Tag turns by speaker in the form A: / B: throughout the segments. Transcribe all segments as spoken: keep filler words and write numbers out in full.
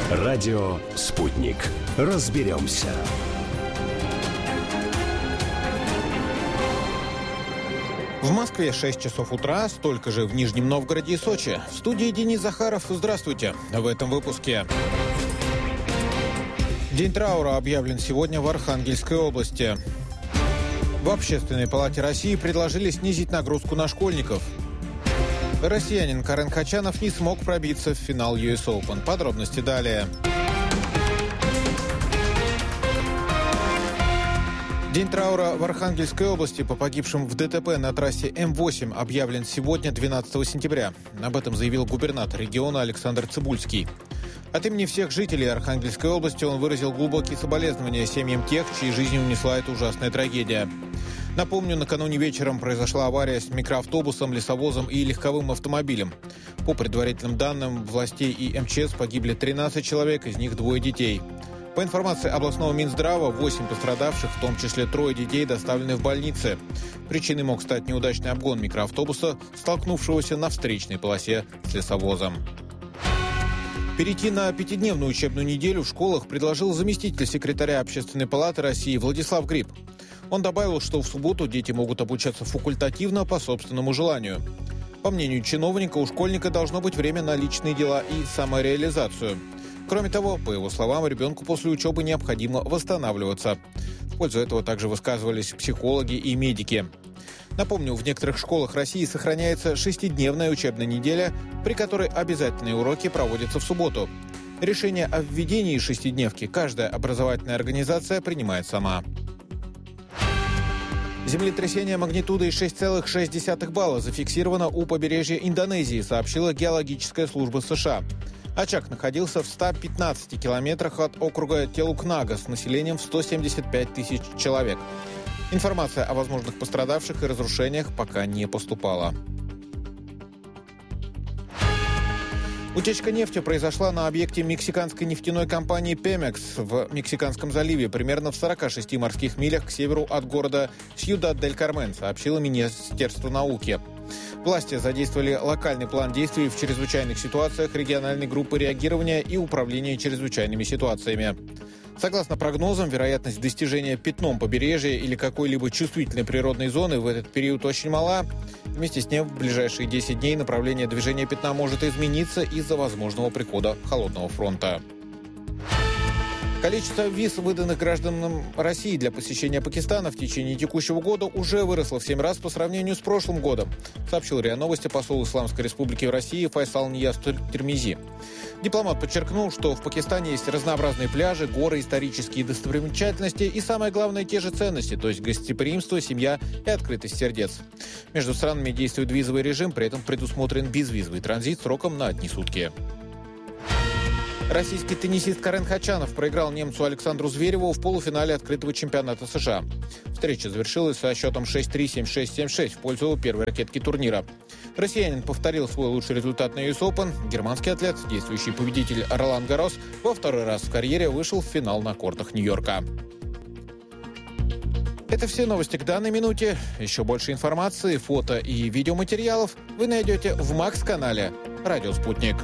A: Радио «Спутник». Разберемся.
B: В Москве шесть часов утра, столько же в Нижнем Новгороде и Сочи. В студии Денис Захаров. Здравствуйте. В этом выпуске. День траура объявлен сегодня в Архангельской области. В Общественной палате России предложили снизить нагрузку на школьников. Россиянин Карен Хачанов не смог пробиться в финал ю эс Open. Подробности далее. День траура в Архангельской области по погибшим в ДТП на трассе эм восемь объявлен сегодня, двенадцатого сентября. Об этом заявил губернатор региона Александр Цыбульский. От имени всех жителей Архангельской области он выразил глубокие соболезнования семьям тех, чьи жизни унесла эта ужасная трагедия. Напомню, накануне вечером произошла авария с микроавтобусом, лесовозом и легковым автомобилем. По предварительным данным властей и эм че эс погибли тринадцать человек, из них двое детей. По информации областного Минздрава, восемь пострадавших, в том числе трое детей, доставлены в больницы. Причиной мог стать неудачный обгон микроавтобуса, столкнувшегося на встречной полосе с лесовозом. Перейти на пятидневную учебную неделю в школах предложил заместитель секретаря Общественной палаты России Владислав Гриб. Он добавил, что в субботу дети могут обучаться факультативно по собственному желанию. По мнению чиновника, у школьника должно быть время на личные дела и самореализацию. Кроме того, по его словам, ребенку после учебы необходимо восстанавливаться. В пользу этого также высказывались психологи и медики. Напомню, в некоторых школах России сохраняется шестидневная учебная неделя, при которой обязательные уроки проводятся в субботу. Решение о введении шестидневки каждая образовательная организация принимает сама. Землетрясение магнитудой шесть целых шесть десятых балла зафиксировано у побережья Индонезии, сообщила геологическая служба США. Очаг находился в ста пятнадцати километрах от округа Телук-Нага с населением в сто семьдесят пять тысяч человек. Информация о возможных пострадавших и разрушениях пока не поступала. Утечка нефти произошла на объекте мексиканской нефтяной компании «Пемекс» в Мексиканском заливе, примерно в сорока шести морских милях к северу от города Сьюдад-дель-Кармен, сообщило Министерство науки. Власти задействовали локальный план действий в чрезвычайных ситуациях региональной группы реагирования и управления чрезвычайными ситуациями. Согласно прогнозам, вероятность достижения пятном побережья или какой-либо чувствительной природной зоны в этот период очень мала. Вместе с тем, в ближайшие десять дней направление движения пятна может измениться из-за возможного прихода холодного фронта. Количество виз, выданных гражданам России для посещения Пакистана в течение текущего года, уже выросло в семь раз по сравнению с прошлым годом, сообщил РИА Новости посол Исламской Республики в России Файсал Нияз Тирмизи. Дипломат подчеркнул, что в Пакистане есть разнообразные пляжи, горы, исторические достопримечательности и, самое главное, те же ценности, то есть гостеприимство, семья и открытость сердец. Между странами действует визовый режим, при этом предусмотрен безвизовый транзит сроком на одни сутки. Российский теннисист Карен Хачанов проиграл немцу Александру Звереву в полуфинале открытого чемпионата США. Встреча завершилась со счетом шесть три, семь шесть, семь шесть в пользу первой ракетки турнира. Россиянин повторил свой лучший результат на ю эс Open. Германский атлет, действующий победитель Ролан Гаррос, во второй раз в карьере вышел в финал на кортах Нью-Йорка. Это все новости к данной минуте. Еще больше информации, фото и видеоматериалов вы найдете в Макс-канале «Радио Спутник».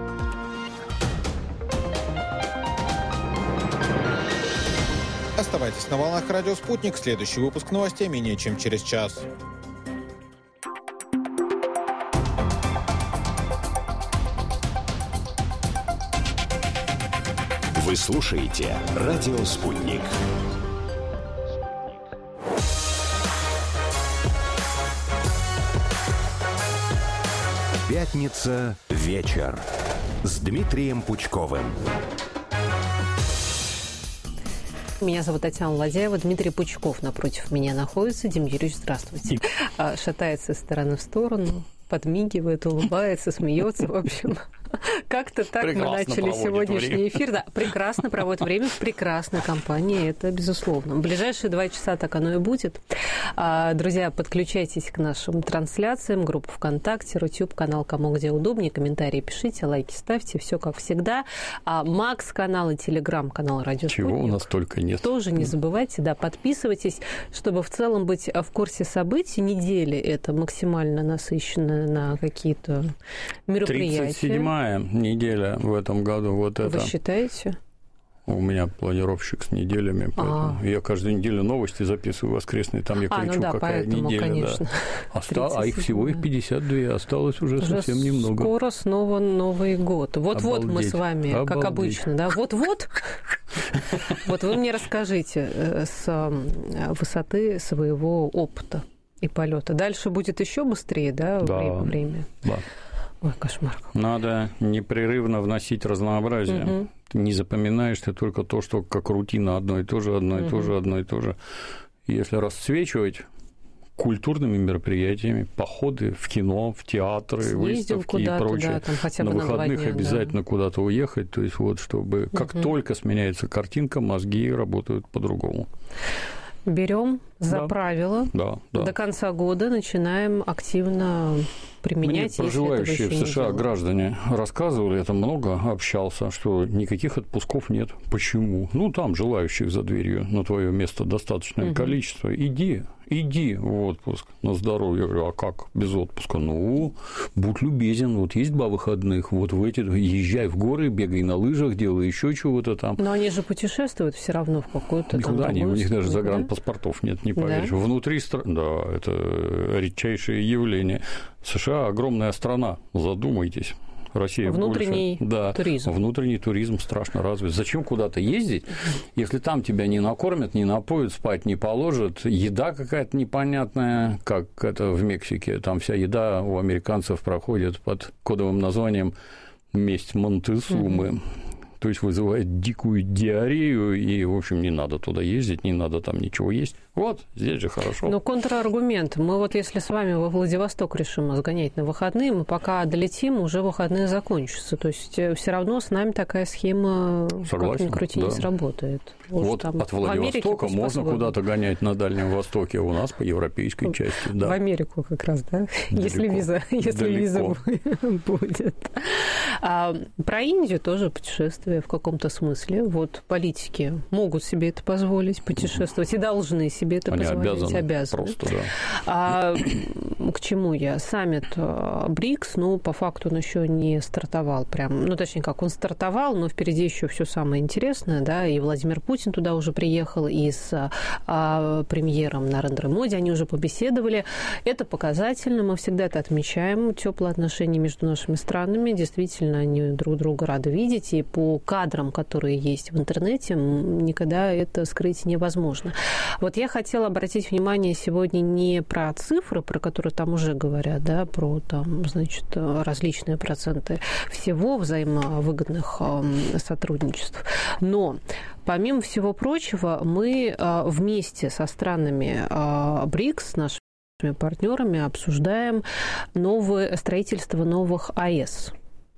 B: Оставайтесь на волнах «Радио Спутник». Следующий выпуск новостей менее чем через час.
A: Вы слушаете «Радио Спутник». Пятница. Вечер. С Дмитрием Пучковым.
C: Меня зовут Татьяна Ладяева, Дмитрий Пучков напротив меня находится. Дим Юрьевич, здравствуйте. Шатается из стороны в сторону, подмигивает, улыбается, смеется, в общем. Как-то так прекрасно мы начали сегодняшний время. Эфир. Да, прекрасно проводит время в прекрасной компании, это безусловно. В ближайшие два часа так оно и будет. Друзья, подключайтесь к нашим трансляциям, группа ВКонтакте, Рутюб, канал «Кому где удобнее», комментарии пишите, лайки ставьте, все как всегда. Макс-канал и Телеграм-канал «Радио Спутник».
D: Чего у нас только нет.
C: Тоже не забывайте, да, подписывайтесь, чтобы в целом быть в курсе событий. Недели это максимально насыщенно на какие-то мероприятия.
D: тридцать седьмая Восьмая неделя в этом году. Вот это.
C: Вы считаете?
D: У меня планировщик с неделями, поэтому А-а-а. я каждую неделю новости записываю воскресные, там я кричу, а, ну да, какая поэтому, неделя. Конечно. Да. Остал, а их всего их пятьдесят два, осталось уже, уже совсем немного.
C: Скоро снова Новый год. Вот-вот Обалдеть. Мы с вами, Обалдеть. Как обычно, да? Вот-вот. Вот вы мне расскажите с высоты своего опыта и полета. Дальше будет еще быстрее, да, время?
D: Да.
C: Ой, кошмар.
D: Надо непрерывно вносить разнообразие. Угу. Не запоминаешь ты только то, что как рутина одно и то же, одно и угу. то же, одно и то же. Если расцвечивать культурными мероприятиями, походы в кино, в театры, Съездил выставки и прочее.
C: Да, там хотя бы
D: на,
C: на
D: выходных
C: дня,
D: обязательно да. куда-то уехать. То есть вот, чтобы угу. как только сменяется картинка, мозги работают по-другому.
C: Берем за
D: да.
C: правило.
D: Да, да.
C: До конца года начинаем активно применять.
D: Мне проживающие в США граждане рассказывали, я там много общался, что никаких отпусков нет. Почему? Ну, там желающих за дверью на твое место достаточное угу. количество. Иди, иди в отпуск на здоровье. Я говорю, а как без отпуска? Ну, будь любезен, вот есть два выходных, вот в эти, езжай в горы, бегай на лыжах, делай еще чего-то там.
C: Но они же путешествуют все равно в какую-то
D: Никуда
C: там
D: они, у них даже
C: да?
D: загранпаспортов нет, не поверишь. Да? Внутри страны, да, это редчайшее явление. США огромная страна, задумайтесь. Россия
C: внутренний
D: больше. Да,
C: туризм.
D: Внутренний туризм страшно развит. Зачем куда-то ездить, если там тебя не накормят, не напоят, спать не положат, еда какая-то непонятная, как это в Мексике, там вся еда у американцев проходит под кодовым названием «Месть Монтесумы». Mm-hmm. То есть вызывает дикую диарею, и, в общем, не надо туда ездить, не надо там ничего есть. Вот, здесь же хорошо.
C: Ну, контраргумент. Мы вот если с вами во Владивосток решим сгонять на выходные, мы пока долетим, уже выходные закончатся. То есть все равно с нами такая схема,
D: Согласен,
C: как ни крути,
D: да.
C: не сработает. Уж
D: вот
C: там
D: от Владивостока можно куда-то гонять на Дальнем Востоке, а у нас по европейской части. Да.
C: В Америку как раз, да?
D: Далеко. Если
C: виза, если виза будет. А, про Индию тоже путешествие в каком-то смысле. Вот политики могут себе это позволить, путешествовать, и должны себе это
D: Они
C: позволить.
D: Обязаны,
C: обязаны.
D: Просто, да.
C: А к чему я? Саммит БРИКС, ну, по факту он еще не стартовал прям. Ну, точнее, как он стартовал, но впереди еще все самое интересное, да, и Владимир Путин туда уже приехал, и с а, премьером Нарендра Моди они уже побеседовали. Это показательно, мы всегда это отмечаем, теплые отношения между нашими странами, действительно, они друг друга рады видеть, и по кадрам, которые есть в интернете, никогда это скрыть невозможно. Вот я хотела обратить внимание сегодня не про цифры, про которые там уже говорят, да, про там, значит, различные проценты всего взаимовыгодных сотрудничеств, но помимо всего прочего мы вместе со странами БРИКС, нашими партнерами, обсуждаем новое строительство новых АЭС.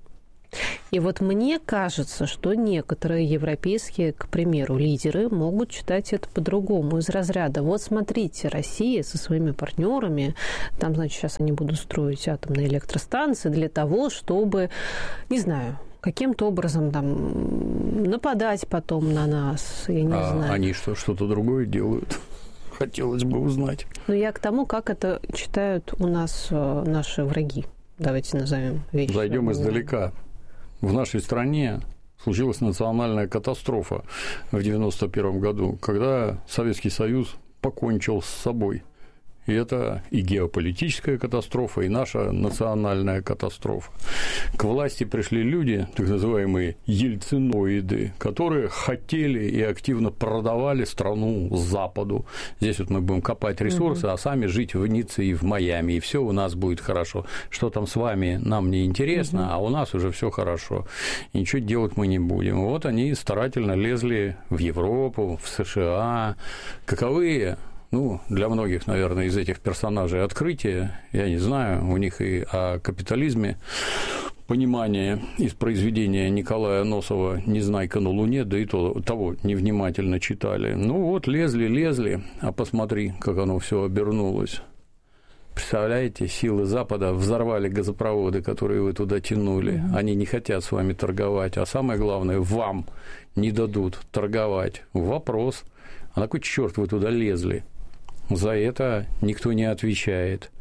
C: И вот мне кажется, что некоторые европейские, к примеру, лидеры могут читать это по-другому, из разряда. Вот смотрите, Россия со своими партнерами, там, значит, сейчас они будут строить атомные электростанции для того, чтобы, не знаю, каким-то образом там нападать потом на нас, я не
D: а
C: знаю.
D: Они что, что-то другое делают? Хотелось бы узнать.
C: Но я к тому, как это читают у нас наши враги. Давайте назовем вещи.
D: Зайдем издалека. В нашей стране случилась национальная катастрофа в девяносто первом году, когда Советский Союз покончил с собой. И это и геополитическая катастрофа, и наша национальная катастрофа. К власти пришли люди, так называемые ельциноиды, которые хотели и активно продавали страну Западу. Здесь вот мы будем копать ресурсы, угу. а сами жить в Ницце и в Майами, и все у нас будет хорошо. Что там с вами, нам не интересно, угу. а у нас уже все хорошо. И ничего делать мы не будем. Вот они старательно лезли в Европу, в США. Каковые? Ну, для многих, наверное, из этих персонажей открытие, я не знаю, у них и о капитализме понимание из произведения Николая Носова «Незнайка на Луне», да и то, того невнимательно читали. Ну вот, лезли, лезли, а посмотри, как оно все обернулось. Представляете, силы Запада взорвали газопроводы, которые вы туда тянули. Mm-hmm. Они не хотят с вами торговать, а самое главное, вам не дадут торговать. Вопрос, а на кой черт вы туда лезли? За это никто не отвечает.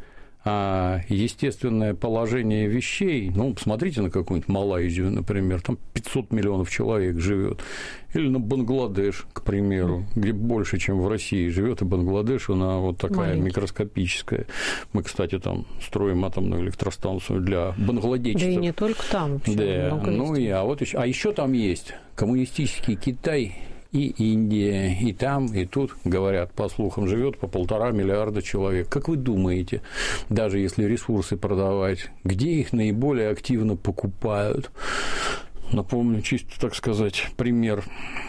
D: а естественное положение вещей, ну, посмотрите на какую-нибудь Малайзию, например, там пятьсот миллионов человек живет, или на Бангладеш, к примеру, где больше, чем в России живет, и Бангладеш, она вот такая маленький, микроскопическая. Мы, кстати, там строим атомную электростанцию для бангладешцев. Да
C: и не только там.
D: Да, ну и, а вот еще, а еще там есть коммунистический Китай и Индия, и там, и тут, говорят, по слухам, живет по полтора миллиарда человек. Как вы думаете, даже если ресурсы продавать, где их наиболее активно покупают? Напомню, чисто, так сказать, пример,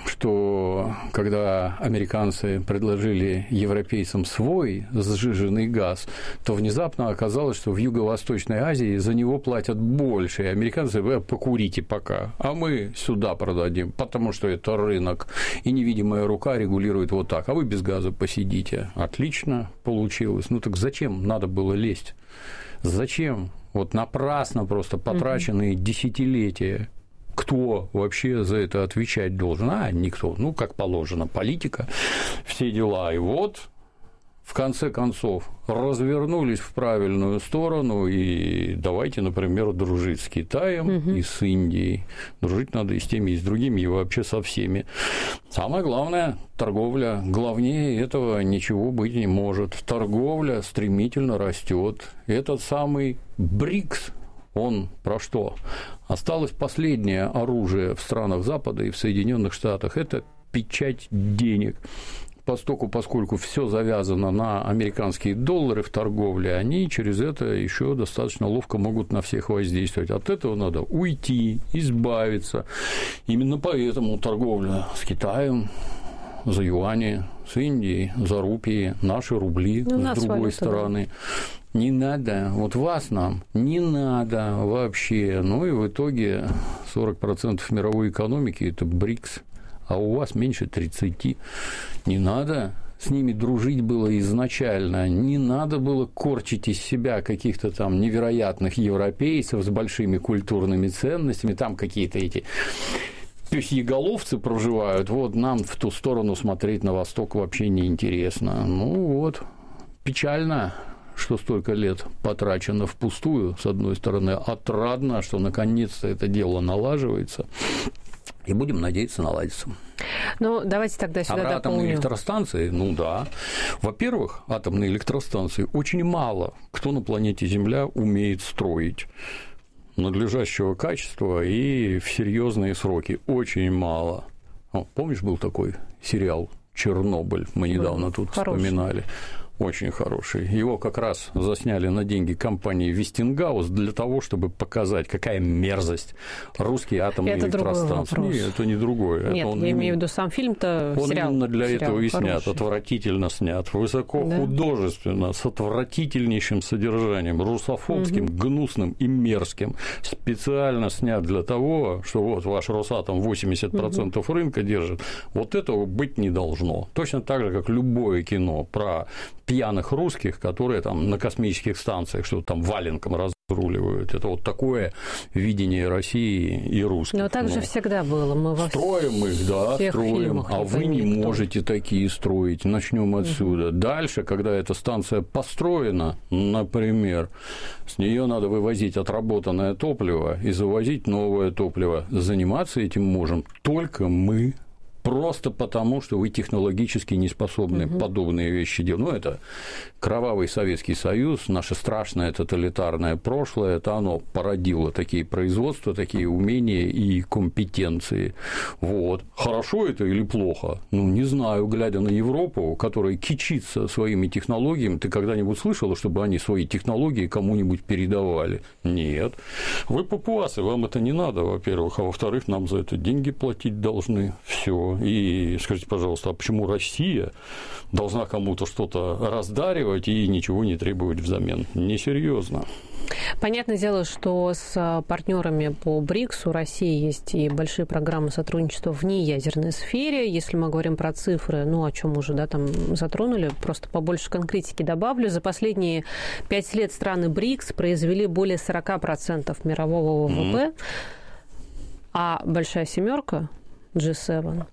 D: что когда американцы предложили европейцам свой сжиженный газ, то внезапно оказалось, что в Юго-Восточной Азии за него платят больше. И американцы: вы покурите пока, а мы сюда продадим, потому что это рынок, и невидимая рука регулирует вот так, а вы без газа посидите. Отлично получилось. Ну так зачем надо было лезть? Зачем? Вот напрасно просто потраченные mm-hmm. десятилетия. Кто вообще за это отвечать должен? А, никто. Ну, как положено, политика, все дела. И вот, в конце концов, развернулись в правильную сторону, и давайте, например, дружить с Китаем угу. и с Индией. Дружить надо и с теми, и с другими, и вообще со всеми. Самое главное – торговля. Главнее этого ничего быть не может. Торговля стремительно растет. Этот самый БРИКС, он про что? Осталось последнее оружие в странах Запада и в Соединенных Штатах – это печать денег. Постоку, поскольку все завязано на американские доллары в торговле, они через это еще достаточно ловко могут на всех воздействовать. От этого надо уйти, избавиться. Именно поэтому торговля с Китаем за юани, с Индией за рупии, наши рубли ну, с другой стороны. Да. Не надо, вот вас нам не надо вообще. Ну и в итоге сорок процентов мировой экономики – это БРИКС, а у вас меньше тридцати. Не надо с ними дружить было изначально, не надо было корчить из себя каких-то там невероятных европейцев с большими культурными ценностями, там какие-то эти пёсьеголовцы проживают, вот нам в ту сторону смотреть на восток вообще неинтересно. Ну вот, печально, что столько лет потрачено впустую, с одной стороны, отрадно, что наконец-то это дело налаживается, и будем надеяться, наладится.
C: Ну, давайте тогда сюда дополним. А про атомные
D: электростанции, ну да. Во-первых, атомные электростанции очень мало кто на планете Земля умеет строить надлежащего качества и в серьезные сроки. Очень мало. О, помнишь, был такой сериал «Чернобыль», мы недавно ну, тут хороший. Вспоминали. Очень хороший. Его как раз засняли на деньги компании Вестингаус для того, чтобы показать, какая мерзость русские атомные это электростанции. Нет, это не другое.
C: Нет,
D: это он
C: я имею в виду сам фильм-то.
D: Он
C: сериал,
D: именно для
C: сериал
D: этого и
C: хороший.
D: снят. Отвратительно снят, высокохудожественно, да. С отвратительнейшим содержанием, русофобским, угу. гнусным и мерзким. Специально снят для того, что вот ваш Росатом восемьдесят процентов угу. рынка держит. Вот этого быть не должно. Точно так же, как любое кино про пьяных русских, которые там на космических станциях что-то там валенком разруливают. Это вот такое видение России и русских.
C: Но так же ну, всегда было. Мы во
D: строим их, да, строим, а вы не никто. можете такие строить. Начнем отсюда. Угу. Дальше, когда эта станция построена, например, с нее надо вывозить отработанное топливо и завозить новое топливо. Заниматься этим можем только мы. Просто потому, что вы технологически не способны угу. подобные вещи делать. Ну, это кровавый Советский Союз, наше страшное тоталитарное прошлое, это оно породило такие производства, такие умения и компетенции. Вот. Хорошо это или плохо? Ну, не знаю, глядя на Европу, которая кичится своими технологиями, ты когда-нибудь слышала, чтобы они свои технологии кому-нибудь передавали? Нет. Вы папуасы, вам это не надо, во-первых, а во-вторых, нам за это деньги платить должны. Все. И скажите, пожалуйста, а почему Россия должна кому-то что-то раздаривать и ничего не требовать взамен? Несерьезно.
C: Понятное дело, что с партнерами по БРИКС у России есть и большие программы сотрудничества в неядерной сфере. Если мы говорим про цифры, ну, о чем уже да, там затронули, просто побольше конкретики добавлю. За последние пять лет страны БРИКС произвели более сорок процентов мирового ВВП, mm-hmm. а большая семерка джи семь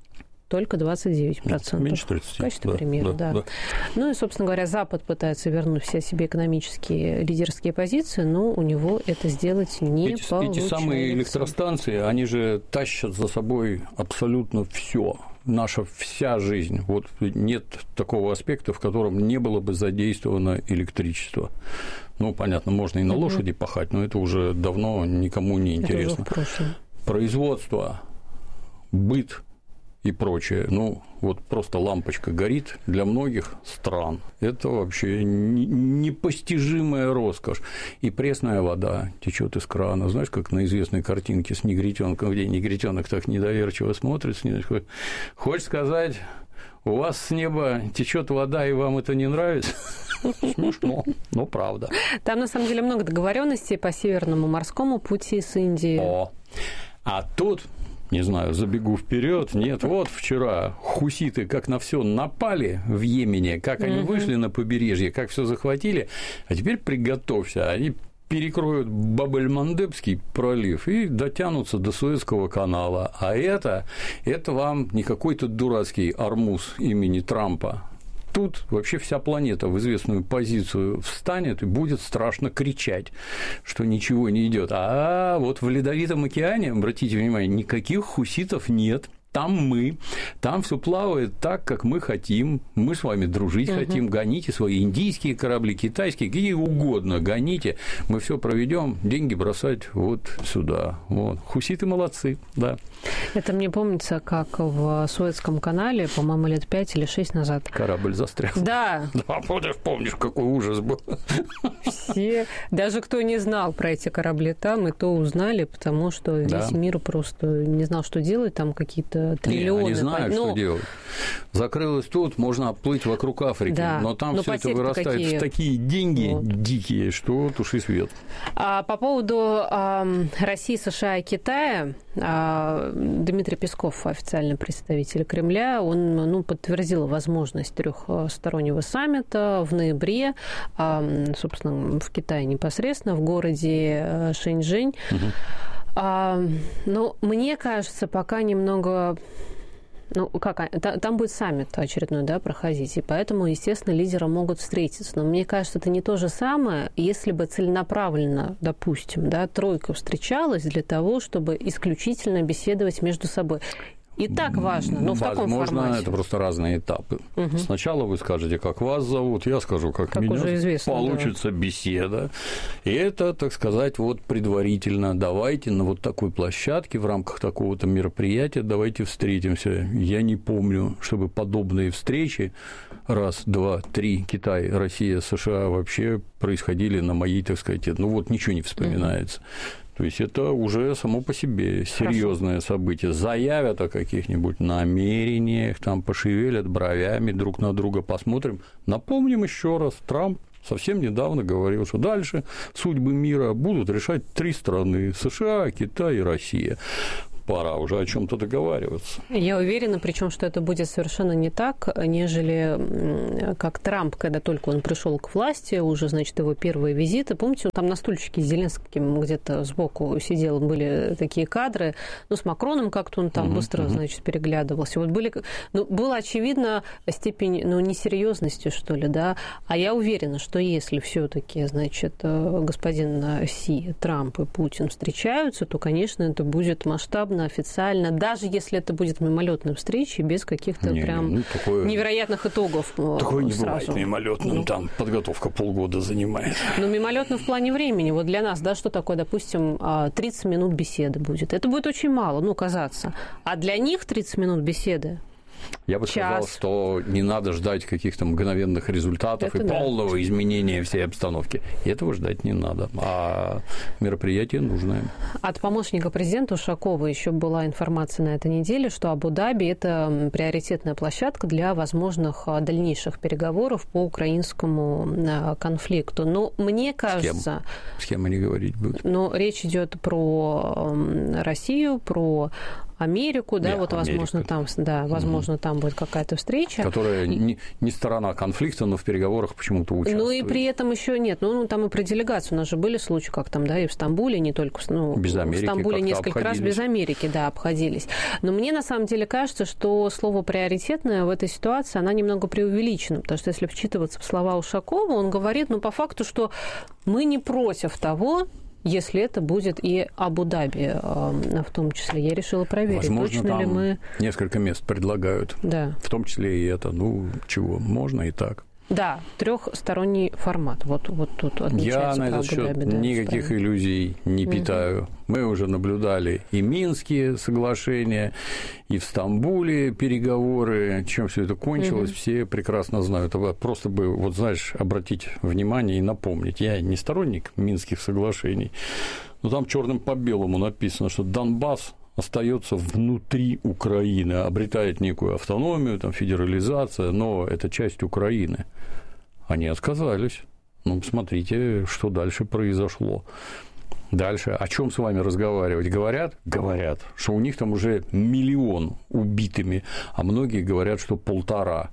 C: только двадцать девять процентов.
D: Меньше тридцати.
C: В качестве
D: да,
C: примера,
D: да,
C: да.
D: да.
C: Ну и, собственно говоря, Запад пытается вернуть все себе экономические лидерские позиции, но у него это сделать не
D: эти,
C: получается.
D: Эти самые электростанции, они же тащат за собой абсолютно все. Наша вся жизнь. Вот нет такого аспекта, в котором не было бы задействовано электричество. Ну, понятно, можно и на лошади угу. пахать, но это уже давно никому не интересно.
C: Это уже в прошлом.
D: Производство, быт и прочее. Ну, вот просто лампочка горит для многих стран. Это вообще непостижимая роскошь. И пресная вода течет из крана. Знаешь, как на известной картинке с негритенком, где негритенок так недоверчиво смотрит. Хочешь сказать, у вас с неба течет вода, и вам это не нравится? Смешно, но правда.
C: Там, на самом деле, много договоренностей по Северному морскому пути с Индией.
D: О, а тут... Не знаю, забегу вперед. Нет, вот вчера хуситы как на все напали в Йемене, как они угу. вышли на побережье, как все захватили. А теперь приготовься, они перекроют Баб-эль-Мандебский пролив и дотянутся до Суэцкого канала. А это, это вам не какой-то дурацкий Ормуз имени Трампа. Тут вообще вся планета в известную позицию встанет и будет страшно кричать, что ничего не идет. А вот в Ледовитом океане, обратите внимание, никаких хуситов нет. Там мы, там все плавает так, как мы хотим. Мы с вами дружить угу. хотим. Гоните свои индийские корабли, китайские, какие угодно гоните. Мы все проведем, деньги бросать вот сюда. Вот. Хуситы молодцы, да.
C: Это мне помнится, как в Суэцком канале, по-моему, лет пять или шесть назад.
D: Корабль застрял.
C: Да.
D: Да, помнишь, какой ужас был.
C: Все, даже кто не знал про эти корабли там, и то узнали, потому что весь да. мир просто не знал, что делать, там какие-то триллионы.
D: Не, они знают, но... что делать. Закрылось тут, можно оплыть вокруг Африки, да. но там все это вырастает какие... в такие деньги вот. дикие, что туши свет.
C: А по поводу а, России, США и Китая, а, Дмитрий Песков, официальный представитель Кремля, он ну, подтвердил возможность трехстороннего саммита в ноябре, а, собственно, в Китае непосредственно, в городе Шэньчжэнь. Угу. А, ну, мне кажется, пока немного... Ну, как, там будет саммит очередной, да, проходить, и поэтому, естественно, лидеры могут встретиться. Но мне кажется, это не то же самое, если бы целенаправленно, допустим, да, тройка встречалась для того, чтобы исключительно беседовать между собой. И так важно, но в
D: Возможно,
C: каком формате?
D: Возможно, это просто разные этапы. Угу. Сначала вы скажете, как вас зовут, я скажу, как, как меня.
C: Известно,
D: получится да. беседа. И это, так сказать, вот предварительно. Давайте на вот такой площадке в рамках такого-то мероприятия давайте встретимся. Я не помню, чтобы подобные встречи раз, два, три, Китай, Россия, США вообще происходили на моей, так сказать, ну вот ничего не вспоминается. Угу. То есть это уже само по себе серьезное событие. Заявят о каких-нибудь намерениях, там пошевелят бровями, друг на друга посмотрим. Напомним еще раз, Трамп совсем недавно говорил, что дальше судьбы мира будут решать три страны – США, Китай и Россия. Пора уже о чем-то договариваться.
C: Я уверена, причем, что это будет совершенно не так, нежели как Трамп, когда только он пришел к власти, уже, значит, его первые визиты. Помните, он там на стульчике с Зеленским где-то сбоку сидел, были такие кадры, ну, с Макроном как-то он там uh-huh, быстро, uh-huh. значит, переглядывался. Вот были, ну, было очевидно степень, ну, несерьезности, что ли, да, а я уверена, что если все-таки, значит, господин Си, Трамп и Путин встречаются, то, конечно, это будет масштабно, официально, даже если это будет мимолетной встречей, без каких-то не, прям ну, такое, невероятных итогов.
D: Такое не
C: сразу.
D: бывает мимолетным, ну, там подготовка полгода занимает.
C: Ну, мимолетно в плане времени. Вот для нас, да, что такое, допустим, тридцать минут беседы будет. Это будет очень мало, ну, казаться. А для них тридцать минут беседы.
D: Я бы
C: Час.
D: сказал, что не надо ждать каких-то мгновенных результатов это и да. полного изменения всей обстановки. И этого ждать не надо. А мероприятие нужное.
C: От помощника президента Ушакова еще была информация на этой неделе, что Абу-Даби – это приоритетная площадка для возможных дальнейших переговоров по украинскому конфликту. Но мне кажется...
D: С кем, С кем они говорить будут?
C: Ну, речь идет про Россию, про Америку, да,
D: Нет,
C: вот, возможно,
D: Америка.
C: там, да, возможно, mm-hmm. там будет какая-то встреча.
D: Которая не, не сторона конфликта, но в переговорах почему-то участвует.
C: Ну и при этом еще нет, ну, ну там и про делегацию, у нас же были случаи, как там, да, и в Стамбуле, не только, ну,
D: без Америки,
C: в Стамбуле несколько
D: обходились.
C: раз без Америки, да, обходились. Но мне на самом деле кажется, что слово «приоритетное» в этой ситуации, она немного преувеличена, потому что если вчитываться в слова Ушакова, он говорит, ну, по факту, что мы не против того, если это будет и Абу-Даби в том числе. Я решила проверить,
D: возможно,
C: точно
D: там
C: ли мы...
D: несколько мест предлагают.
C: Да.
D: В том числе и это. Ну, чего, можно и так.
C: Да, трехсторонний формат. Вот, вот тут отмечается.
D: Я на этот счет да, никаких правильно. иллюзий не питаю. Угу. Мы уже наблюдали и Минские соглашения, и в Стамбуле переговоры. Чем все это кончилось, угу. все прекрасно знают. Просто бы, вот знаешь, обратить внимание и напомнить. Я не сторонник Минских соглашений, но там черным по белому написано, что Донбасс остается внутри Украины, обретает некую автономию, там, федерализация, но это часть Украины. Они отказались. Ну, смотрите, что дальше произошло. Дальше. О чем с вами разговаривать? Говорят? Говорят, что у них там уже миллион убитыми, а многие говорят, что полтора.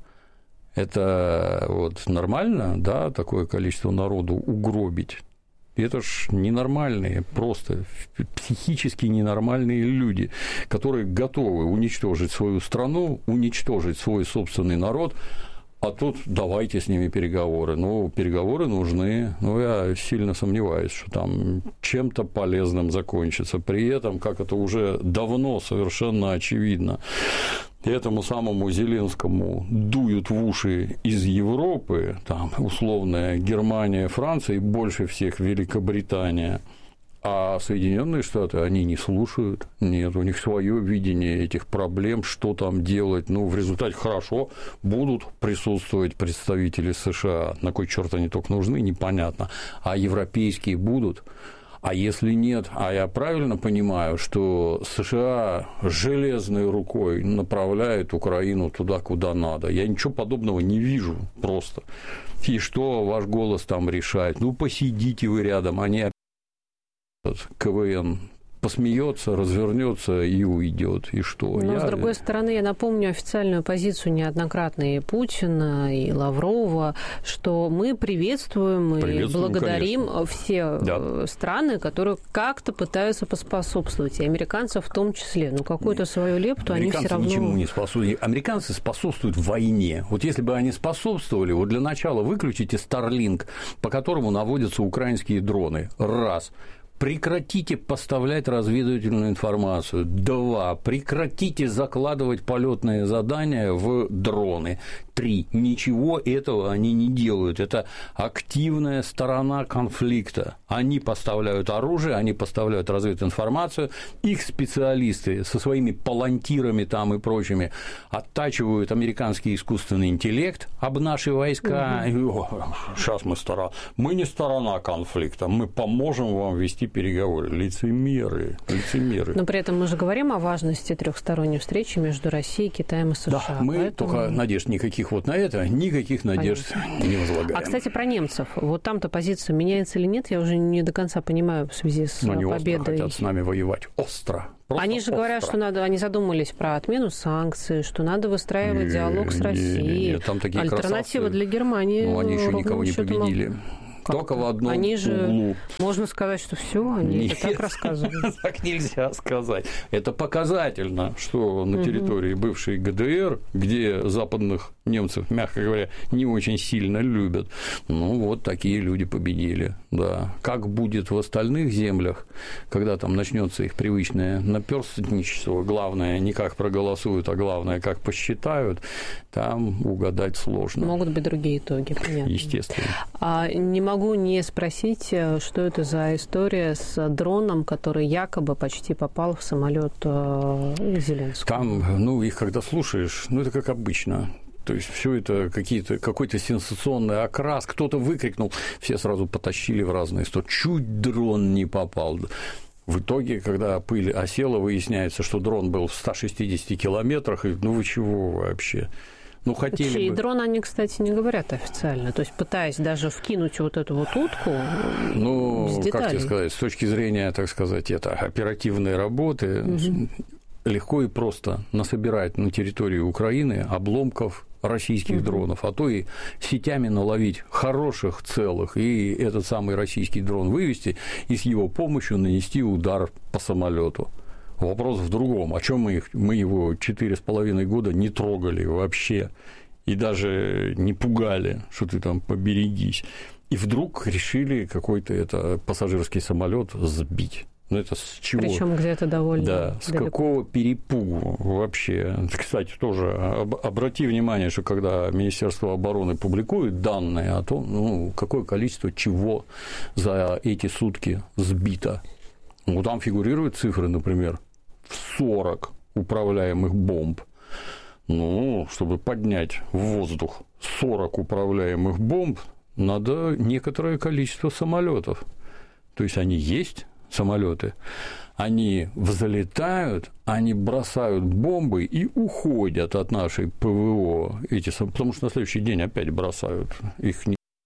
D: Это вот нормально, да, такое количество народу угробить? Это ж ненормальные, просто психически ненормальные люди, которые готовы уничтожить свою страну, уничтожить свой собственный народ, а тут давайте с ними переговоры. Ну, переговоры нужны, но я сильно сомневаюсь, что там чем-то полезным закончится. При этом, как это уже давно совершенно очевидно, этому самому Зеленскому дуют в уши из Европы, там, условная Германия, Франция и больше всех Великобритания. А Соединенные Штаты, они не слушают. Нет, у них свое видение этих проблем, что там делать. Ну, в результате хорошо, будут присутствовать представители США. На кой черт они только нужны, непонятно. А европейские будут. А если нет, а я правильно понимаю, что США железной рукой направляют Украину туда, куда надо. Я ничего подобного не вижу просто. И что ваш голос там решает? Ну, посидите вы рядом, они КВН посмеется, развернется и уйдет. И что?
C: Но,
D: я...
C: с другой стороны, я напомню официальную позицию неоднократно и Путина, и Лаврова, что мы приветствуем, приветствуем и благодарим конечно. все да. страны, которые как-то пытаются поспособствовать, и американцев в том числе. Ну, какую-то свою лепту они все равно...
D: Американцы ничему не способствуют. Американцы способствуют войне. Вот если бы они способствовали, вот для начала выключите Starlink, по которому наводятся украинские дроны. Раз. Прекратите поставлять разведывательную информацию. Два. Прекратите закладывать полетные задания в дроны. Три. Ничего этого они не делают. Это активная сторона конфликта. Они поставляют оружие, они поставляют развединформацию. Их специалисты со своими палантирами там и прочими оттачивают американский искусственный интеллект об наши войска. Угу. Сейчас мы сторона. Мы не сторона конфликта. Мы поможем вам вести переговоры. Лицемеры. Лицемеры.
C: Но при этом мы же говорим о важности трехсторонней встречи между Россией, Китаем и США.
D: Да, мы поэтому... только надежд никаких вот на это, никаких надежд Понятно. не возлагаем.
C: А, кстати, про немцев. Вот там-то позиция меняется или нет, я уже не до конца понимаю в связи с
D: Но они
C: победой.
D: Остро хотят с нами воевать. Остро. Просто
C: они же
D: остро.
C: говорят, что надо, они задумались про отмену санкций, что надо выстраивать
D: не,
C: диалог с Россией.
D: Не, не, не. Там такие
C: Альтернатива
D: красавцы.
C: для Германии.
D: Ну, они еще никого не победили.
C: Как
D: Только
C: это?
D: в одном
C: они же,
D: углу.
C: Можно сказать, что все, они
D: Нет,
C: это так рассказывают.
D: Так нельзя сказать. Это показательно, что на территории бывшей ГДР, где западных немцев, мягко говоря, не очень сильно любят, ну вот такие люди победили. Да. Как будет в остальных землях, когда там начнется их привычное наперстничество, главное не как проголосуют, а главное как посчитают, там угадать сложно.
C: Могут быть другие итоги, понятно.
D: Естественно.
C: А не могу не спросить, что это за история с дроном, который якобы почти попал в самолет Зеленского.
D: Там, ну, их когда слушаешь, ну, это как обычно. То есть все это какие-то, какой-то сенсационный окрас, кто-то выкрикнул, все сразу потащили в разные стороны. Чуть дрон не попал. В итоге, когда пыль осела, выясняется, что дрон был в ста шестидесяти километрах, и ну вы чего вообще? Ну, хотели
C: и
D: бы...
C: дрон они, кстати, не говорят официально. То есть, пытаясь даже вкинуть вот эту вот утку
D: ну,
C: с деталей.
D: Как тебе сказать, с точки зрения, так сказать, это оперативной работы, угу. легко и просто насобирать на территории Украины обломков российских mm-hmm. дронов, а то и сетями наловить хороших, целых, и этот самый российский дрон вывести и с его помощью нанести удар по самолету. Вопрос в другом. О чем мы, их, мы его четыре с половиной года не трогали вообще и даже не пугали, что ты там поберегись. И вдруг решили какой-то это пассажирский самолет сбить. Ну, это с чего?
C: Причем где-то довольно
D: Да,
C: далеко.
D: с какого перепугу вообще? Кстати, тоже обрати внимание, что когда Министерство обороны публикует данные о том, ну, какое количество чего за эти сутки сбито. Ну, там фигурируют цифры, например, в сорок управляемых бомб. Ну, чтобы поднять в воздух сорок управляемых бомб, надо некоторое количество самолетов. То есть они есть, самолеты, они взлетают, они бросают бомбы и уходят от нашей ПВО, эти, потому что на следующий день опять бросают их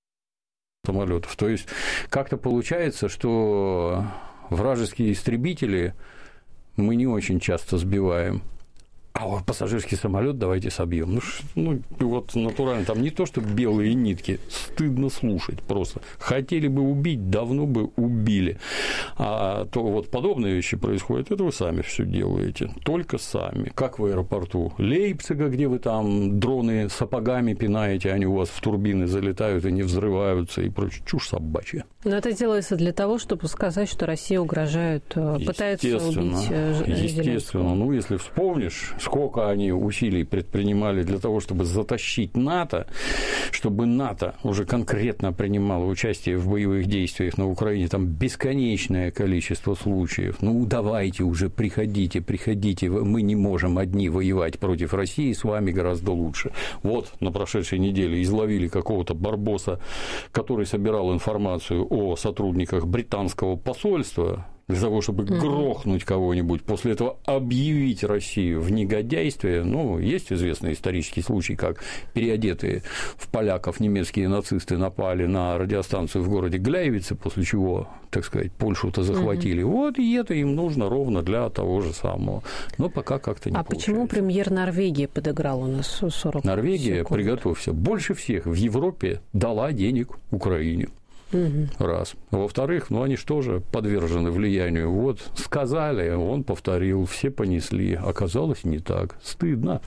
D: самолетов. То есть как-то получается, что вражеские истребители мы не очень часто сбиваем. А вот пассажирский самолет давайте собьем. Ну, ну, вот натурально, там не то, что белые нитки, стыдно слушать просто. Хотели бы убить, давно бы убили. А то вот подобные вещи происходят, это вы сами все делаете, только сами. Как в аэропорту Лейпцига, где вы там дроны сапогами пинаете, они у вас в турбины залетают и не взрываются и прочее. Чушь собачья. Но
C: это делается для того, чтобы сказать, что Россия угрожает, пытается убить Зеленского.
D: Естественно. Ну, если вспомнишь, сколько они усилий предпринимали для того, чтобы затащить НАТО, чтобы НАТО уже конкретно принимало участие в боевых действиях на Украине, там бесконечное количество случаев. Ну, давайте уже, приходите, приходите, мы не можем одни воевать против России, с вами гораздо лучше. Вот на прошедшей неделе изловили какого-то барбоса, который собирал информацию о сотрудниках британского посольства, для того, чтобы mm-hmm. грохнуть кого-нибудь, после этого объявить Россию в негодяйстве. Ну, есть известный исторический случай, как переодетые в поляков немецкие нацисты напали на радиостанцию в городе Гляйвице, после чего, так сказать, Польшу-то захватили. Mm-hmm. Вот, и это им нужно ровно для того же самого. Но пока как-то не
C: а
D: получается.
C: Почему премьер Норвегии подыграл у нас сорок
D: Норвегия,
C: секунд?
D: Приготовься, больше всех в Европе дала денег Украине. Угу. Раз. Во-вторых, ну они же тоже подвержены влиянию. Вот сказали, он повторил, все понесли. Оказалось, не так. Стыдно.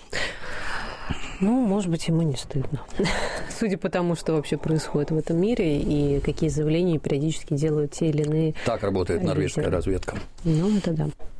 C: Ну, может быть, ему не стыдно. Судя по тому, что вообще происходит в этом мире и какие заявления периодически делают те или иные.
D: Так работает норвежская разведка.
C: Ну, это да.